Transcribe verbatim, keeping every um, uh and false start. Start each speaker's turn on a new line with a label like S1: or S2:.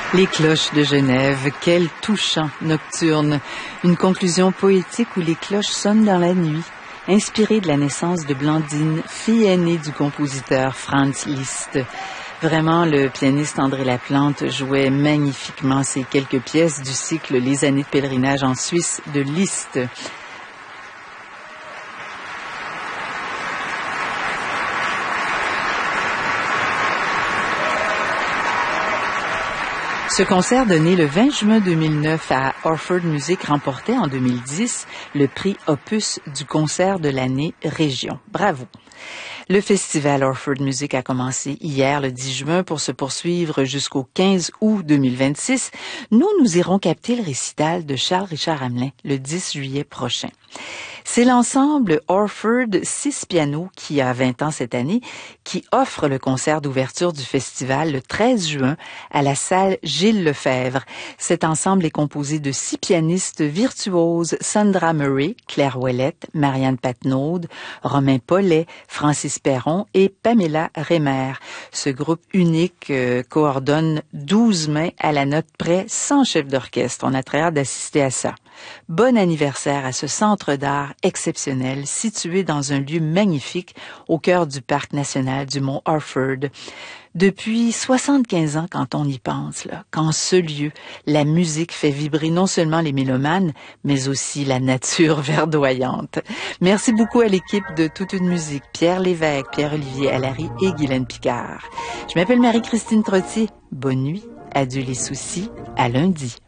S1: Les cloches de Genève, quel touchant nocturne. Une conclusion poétique où les cloches sonnent dans la nuit, inspirée de la naissance de Blandine, fille aînée du compositeur Franz Liszt. Vraiment, le pianiste André Laplante jouait magnifiquement ces quelques pièces du cycle Les années de pèlerinage en Suisse de Liszt. Ce concert donné le vingt juin deux mille neuf à Orford Music remportait en deux mille dix le prix Opus du concert de l'année Région. Bravo! Le festival Orford Music a commencé hier le dix juin pour se poursuivre jusqu'au quinze août deux mille vingt-six. Nous, nous irons capter le récital de Charles-Richard Hamelin le dix juillet prochain. C'est l'ensemble Orford six pianos qui a vingt ans cette année qui offre le concert d'ouverture du festival le treize juin à la salle Gilles Lefebvre. Cet ensemble est composé de six pianistes virtuoses, Sandra Murray, Claire Ouellette, Marianne Patnaud, Romain Paulet, Francis Perron et Pamela Rémer. Ce groupe unique euh, coordonne douze mains à la note près sans chef d'orchestre. On a très hâte d'assister à ça. Bon anniversaire à ce centre d'art exceptionnel situé dans un lieu magnifique au cœur du parc national du Mont Orford. Depuis soixante-quinze ans, quand on y pense, là, qu'en ce lieu, la musique fait vibrer non seulement les mélomanes, mais aussi la nature verdoyante. Merci beaucoup à l'équipe de Toute une musique, Pierre Lévesque, Pierre-Olivier Allary et Guylaine Picard. Je m'appelle Marie-Christine Trottier. Bonne nuit, adieu les soucis, à lundi.